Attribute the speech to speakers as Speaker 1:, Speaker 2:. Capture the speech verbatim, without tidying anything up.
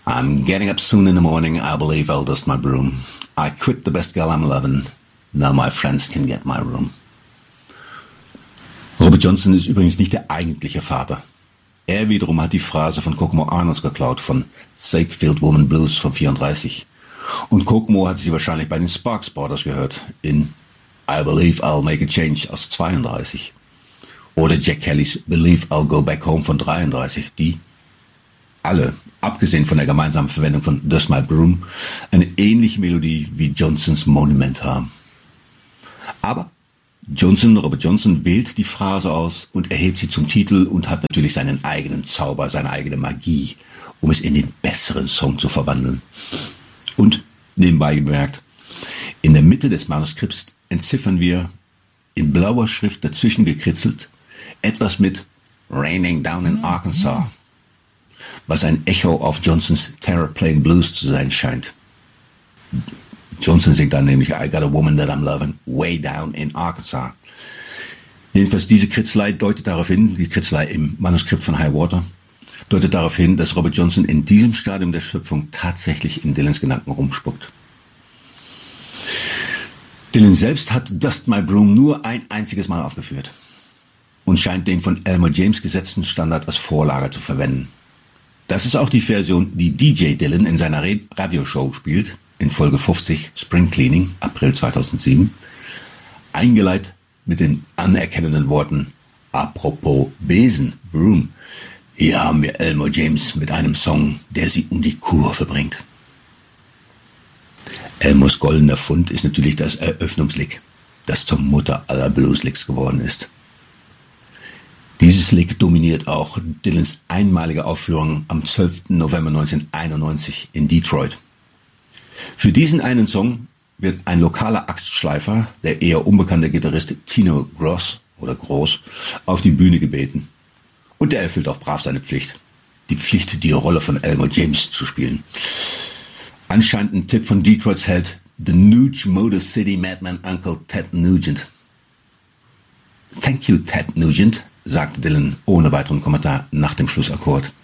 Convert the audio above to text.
Speaker 1: I'm getting up soon in the morning, I believe I'll dust my broom. I quit the best girl I'm loving, now my friends can get my room. Robert Johnson ist übrigens nicht der eigentliche Vater. Er wiederum hat die Phrase von Kokomo Arnold geklaut, von Sakefield Woman Blues von vierunddreißig. Und Kokomo hat sie wahrscheinlich bei den Sparks Brothers gehört, in I Believe I'll Make a Change aus zweiunddreißig. Oder Jack Kellys Believe I'll Go Back Home von dreiunddreißig, die alle, abgesehen von der gemeinsamen Verwendung von Dust My Broom, eine ähnliche Melodie wie Johnsons Monument haben. Aber Johnson, Robert Johnson, wählt die Phrase aus und erhebt sie zum Titel und hat natürlich seinen eigenen Zauber, seine eigene Magie, um es in den besseren Song zu verwandeln. Und, nebenbei bemerkt, in der Mitte des Manuskripts entziffern wir, in blauer Schrift dazwischen gekritzelt, etwas mit Raining Down in Arkansas, was ein Echo auf Johnsons Terraplane Blues zu sein scheint. Johnson singt dann nämlich I got a woman that I'm loving way down in Arkansas. Jedenfalls diese Kritzelei deutet darauf hin, die Kritzelei im Manuskript von High Water, deutet darauf hin, dass Robert Johnson in diesem Stadium der Schöpfung tatsächlich in Dylans Gedanken rumspuckt. Dylan selbst hat Dust My Broom nur ein einziges Mal aufgeführt und scheint den von Elmore James gesetzten Standard als Vorlage zu verwenden. Das ist auch die Version, die D J Dylan in seiner Radioshow spielt, in Folge fünfzig, Spring Cleaning, April zweitausendsieben, eingeleitet mit den anerkennenden Worten apropos Besen, Broom. Hier haben wir Elmore James mit einem Song, der sie um die Kurve bringt. Elmores goldener Fund ist natürlich das Eröffnungslick, das zur Mutter aller Blueslicks geworden ist. Dieses Lick dominiert auch Dylans einmalige Aufführung am zwölften November neunzehnhunderteinundneunzig in Detroit. Für diesen einen Song wird ein lokaler Axtschleifer, der eher unbekannte Gitarrist Tino Gross oder Groß, auf die Bühne gebeten. Und er erfüllt auch brav seine Pflicht. Die Pflicht, die Rolle von Elmore James zu spielen. Anscheinend ein Tipp von Detroits Held, The Nuge Motor City Madman Uncle Ted Nugent. Thank you, Ted Nugent, sagte Dylan ohne weiteren Kommentar nach dem Schlussakkord.